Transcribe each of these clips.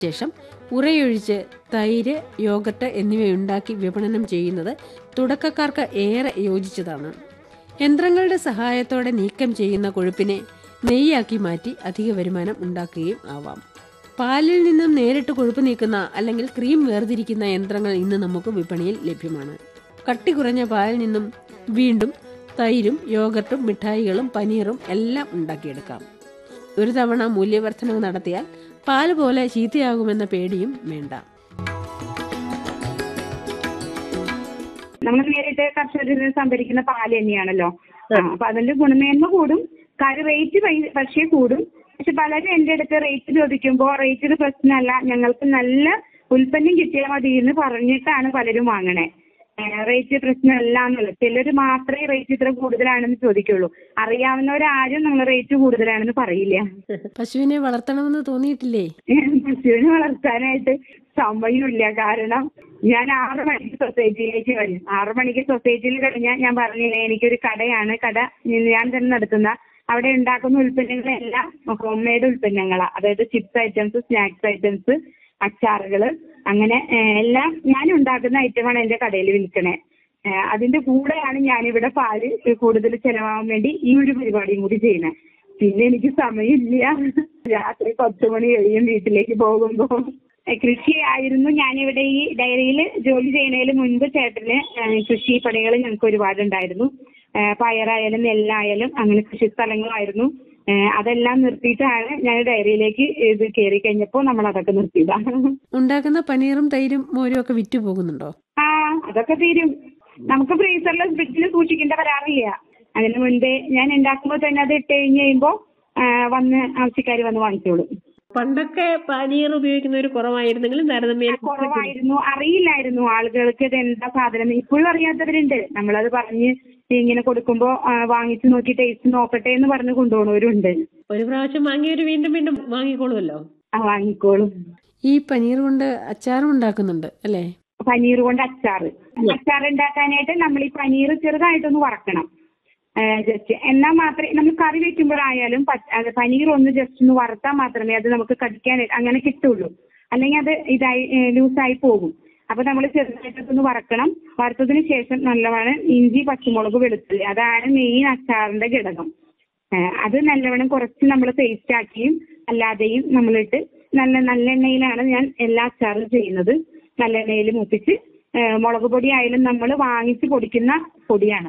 ശേഷം ഉറയൊഴിച്ച് തൈര്, യോഗട്ട് എന്നിവയുണ്ടാക്കി വിപണനം ചെയ്യുന്നത് തുടക്കക്കാർക്ക് ഏറെ യോജിച്ചതാണ്. യന്ത്രങ്ങളുടെ സഹായത്തോടെ നീക്കം ചെയ്യുന്ന കൊഴുപ്പിനെ നെയ്യാക്കി മാറ്റി അധിക വരുമാനം ഉണ്ടാക്കുകയും ആവാം. പാലിൽ നിന്നും നേരിട്ട് കൊഴുപ്പ് നീക്കുന്ന അല്ലെങ്കിൽ ക്രീം വേർതിരിക്കുന്ന യന്ത്രങ്ങൾ ഇന്ന് നമുക്ക് വിപണിയിൽ ലഭ്യമാണ്. കട്ടി കുറഞ്ഞ പാലിൽ നിന്നും വീണ്ടും തൈരും യോഗട്ടും മിഠായികളും പനീറും എല്ലാം ഉണ്ടാക്കിയെടുക്കാം. ഒരു തവണ മൂല്യവർദ്ധനവ് നടത്തിയാൽ പാല് പോലെ ചീത്തയാകുമെന്ന പേടിയും വേണ്ട. നമ്മൾ നേരിട്ട് കർഷകരിൽ നിന്ന് സംഭരിക്കുന്ന പാല് തന്നെയാണല്ലോ. അപ്പൊ അതിന്റെ ഗുണമേന്മ കൂടും, റേറ്റ് പക്ഷേ കൂടും. പക്ഷെ പലരും എന്റെ അടുത്ത് റേറ്റ് ചോദിക്കുമ്പോൾ റേറ്റിന് പ്രശ്നമല്ല, ഞങ്ങൾക്ക് നല്ല ഉൽപ്പന്നം കിട്ടിയാൽ മതി എന്ന് പറഞ്ഞിട്ടാണ് പലരും വാങ്ങണേ. റേറ്റ് പ്രശ്നമല്ല എന്നുള്ളത്. ചിലർ മാത്രമേ റേറ്റ് ഇത്ര കൂടുതലാണെന്ന് ചോദിക്കുള്ളൂ. അറിയാവുന്നവരാരും നമ്മൾ റേറ്റ് കൂടുതലാണെന്ന് പറയില്ല. പശുവിനെ വളർത്തണമെന്ന് തോന്നിയിട്ടില്ലേ? പശുവിനെ വളർത്താനായിട്ട് സമയമില്ല. കാരണം ഞാൻ 6 മണിക്ക് സൊസൈറ്റിയിലേക്ക് വരും. 6 മണിക്ക് സൊസൈറ്റിയിൽ കഴിഞ്ഞാൽ ഞാൻ പറഞ്ഞില്ലേ, എനിക്കൊരു കടയാണ്. കട ഞാൻ തന്നെ നടത്തുന്ന. അവിടെ ഉണ്ടാക്കുന്ന ഉൽപ്പന്നങ്ങളെല്ലാം ഹോം മെയ്ഡ് ഉൽപ്പന്നങ്ങളാണ്. അതായത് ചിപ്സ് ഐറ്റംസ്, സ്നാക്സ് ഐറ്റംസ്, അച്ചാറുകൾ, അങ്ങനെ എല്ലാം ഞാൻ ഉണ്ടാക്കുന്ന ഐറ്റമാണ് എന്റെ കടയിൽ വിൽക്കണേ. അതിന്റെ കൂടെയാണ് ഞാനിവിടെ പാല് കൂടുതൽ ചെലവാകാൻ വേണ്ടി ഈ ഒരു പരിപാടിയും കൂടി ചെയ്യുന്നത്. പിന്നെ എനിക്ക് സമയമില്ല. രാത്രി 10 മണി കഴിയും വീട്ടിലേക്ക് പോകുമ്പോൾ. കൃഷിയായിരുന്നു. ഞാനിവിടെ ഈ ഡയറിയിൽ ജോലി ചെയ്യുന്നതിന് മുൻപ് ചേട്ടന് കൃഷി പണികൾ ഞങ്ങൾക്ക് ഒരുപാടുണ്ടായിരുന്നു. പയറായാലും നെല്ലായാലും അങ്ങനെ കൃഷി സ്ഥലങ്ങളായിരുന്നു. അതെല്ലാം നിർത്തിയിട്ടാണ് ഞാൻ ഡയറിയിലേക്ക് ഇത് കയറി കഴിഞ്ഞപ്പോൾ നമ്മൾ അതൊക്കെ നിർത്തിയതാണ്. ഉണ്ടാക്കുന്ന പനീറും തൈരും മോരും ഒക്കെ വിറ്റു പോകുന്നുണ്ടോ? അതൊക്കെ തീരും. നമുക്ക് ഫ്രീസറിൽ ഫ്രിഡ്ജിൽ സൂക്ഷിക്കേണ്ട വരാറില്ല. അതിന് മുൻപേ ഞാൻ ഉണ്ടാക്കുമ്പോൾ തന്നെ അത് ഇട്ട് കഴിഞ്ഞ് കഴിയുമ്പോൾ ആവശ്യക്കാർ വന്ന് വാങ്ങിച്ചോളും. പണ്ടൊക്കെ പനീർ ഉപയോഗിക്കുന്നവർ കുറവായിരുന്നെങ്കിലും കുറവായിരുന്നു, അറിയില്ലായിരുന്നു ആളുകൾക്ക് ഇത് എന്താ സാധനം. ഇപ്പോഴും അറിയാത്തവരുണ്ട്. നമ്മളത് പറഞ്ഞ് ഇങ്ങനെ കൊടുക്കുമ്പോ വാങ്ങിച്ചു നോക്കി ടേസ്റ്റ് നോക്കട്ടെ എന്ന് പറഞ്ഞ് കൊണ്ടുപോകുന്നവരുണ്ട്. ഒരു പ്രാവശ്യം വാങ്ങിയവര് വീണ്ടും വീണ്ടും വാങ്ങിക്കോളുമല്ലോ. വാങ്ങിക്കോളും. ഈ പനീർ കൊണ്ട് അച്ചാറും ഉണ്ടാക്കുന്നുണ്ട് അല്ലേ? പനീർ കൊണ്ട് അച്ചാർ ഉണ്ടാക്കാനായിട്ട് നമ്മൾ ഈ പനീർ ചെറുതായിട്ടൊന്ന് വറക്കണം. ജസ്റ്റ് എന്നാൽ മാത്രമേ നമ്മൾ കറി വെക്കുമ്പോഴായാലും പനീർ ഒന്ന് ജസ്റ്റ് ഒന്ന് വറുത്താൽ മാത്രമേ അത് നമുക്ക് കടിക്കാനായിട്ട് അങ്ങനെ കിട്ടുള്ളൂ. അല്ലെങ്കിൽ അത് ലൂസായി പോകും. അപ്പൊ നമ്മൾ ചെറുതായിട്ടൊന്ന് വറക്കണം. വറുത്തതിന് ശേഷം നല്ലവണ്ണം ഇഞ്ചി, പച്ചമുളക്, വെളുത്തുള്ളി, അതാണ് മെയിൻ അച്ചാറിന്റെ ഘടകം. അത് നല്ലവണ്ണം കുറച്ച് നമ്മൾ പേസ്റ്റ് ആക്കിയും അല്ലാതെയും നമ്മളിട്ട് നല്ലെണ്ണയിലാണ് ഞാൻ എല്ലാ അച്ചാറും ചെയ്യുന്നത്. നല്ലെണ്ണയിൽ മൂപ്പിച്ച് മുളക് പൊടി ആയാലും നമ്മൾ വാങ്ങിച്ച് പൊടിക്കുന്ന പൊടിയാണ്.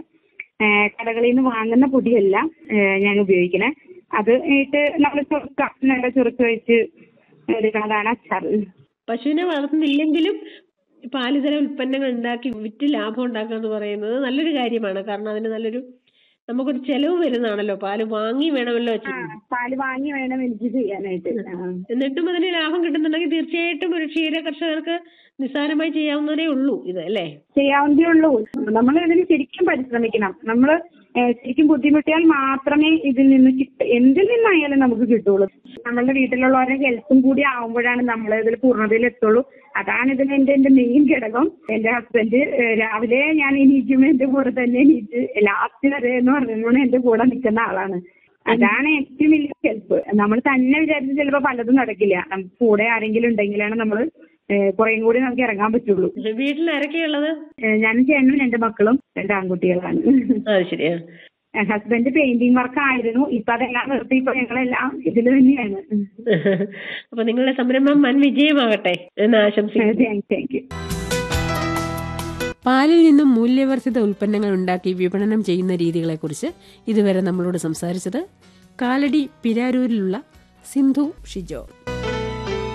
കടകളിൽ നിന്ന് വാങ്ങുന്ന പൊടിയല്ല ഞാൻ ഉപയോഗിക്കണേ. അത് ഇട്ട് നമ്മൾ നല്ല ചുരുക്ക വെച്ച് എടുക്കുന്നതാണ് അച്ചാർ. പശുവിനെ വളർത്തുന്നില്ലെങ്കിലും പാലിതര ഉൽപ്പന്നങ്ങൾ ഉണ്ടാക്കി വിറ്റ് ലാഭം ഉണ്ടാക്കുക എന്ന് പറയുന്നത് നല്ലൊരു കാര്യമാണ്. കാരണം അതിന് നല്ലൊരു നമുക്കൊരു ചെലവ് വരുന്നതാണല്ലോ. പാല് വാങ്ങി വേണമല്ലോ. പാല് വാങ്ങി വേണം എനിക്ക് ചെയ്യാനായിട്ട്. എന്നിട്ടും അതിന് ലാഭം കിട്ടുന്നുണ്ടെങ്കിൽ തീർച്ചയായിട്ടും ഒരു ക്ഷീര കർഷകർക്ക് നിസ്സാരമായി ചെയ്യാവുന്നതേ ഉള്ളൂ ഇത്, അല്ലേ? ചെയ്യാവുന്നതേ ഉള്ളൂ. നമ്മൾ ഇതിന് ശരിക്കും പരിശ്രമിക്കണം. നമ്മൾ ശരിക്കും ബുദ്ധിമുട്ടിയാൽ മാത്രമേ ഇതിൽ നിന്ന് എന്തിൽ നിന്നായാലും നമുക്ക് കിട്ടുള്ളൂ. നമ്മളുടെ വീട്ടിലുള്ളവരുടെ ഹെൽത്തും കൂടി ആവുമ്പോഴാണ് നമ്മൾ ഇതിൽ പൂർണ്ണതയിൽ എത്തുള്ളൂ. അതാണ് ഇതിന് എന്റെ മെയിൻ ഘടകം. എന്റെ ഹസ്ബൻഡ് രാവിലെ ഞാൻ എണീക്കുമ്പോൾ എന്റെ കൂടെ തന്നെ എണീറ്റ് ലാസ്റ്റ് വരെ എന്ന് പറഞ്ഞുകൊണ്ട് എന്റെ കൂടെ നിൽക്കുന്ന ആളാണ്. അതാണ് ഏറ്റവും വലിയ ഹെൽപ്പ്. നമ്മൾ തന്നെ വിചാരിച്ച് ചിലപ്പോൾ പലതും നടക്കില്ല. നമുക്ക് കൂടെ ആരെങ്കിലും ഉണ്ടെങ്കിലാണ് നമ്മൾ കുറേം കൂടി നമുക്ക് ഇറങ്ങാൻ പറ്റുള്ളൂ. വീട്ടിൽ ആരൊക്കെയുള്ളത്? ഞാനും ചേട്ടനും 2 മക്കളും 2 ആൺകുട്ടികളാണ്. ശരിയാ. ഹസ്ബൻഡ് പെയിന്റിംഗ് വർക്ക് ആയിരുന്നു. ഇപ്പൊ അതെല്ലാം നിർത്തി. ഇപ്പൊ ഞങ്ങളെല്ലാം ഇതിൽ തന്നെയാണ്. അപ്പൊ നിങ്ങളുടെ സംരംഭം വൻ വിജയമാകട്ടെ എന്ന് ആശംസിക്കുന്നു. Thank you. പാലിൽ നിന്നും മൂല്യവർദ്ധിത ഉൽപ്പന്നങ്ങൾ ഉണ്ടാക്കി വിപണനം ചെയ്യുന്ന രീതികളെക്കുറിച്ച് ഇതുവരെ നമ്മളോട് സംസാരിച്ചത് കാലടി പിരാരൂരിലുള്ള സിന്ധു ഷിജോ.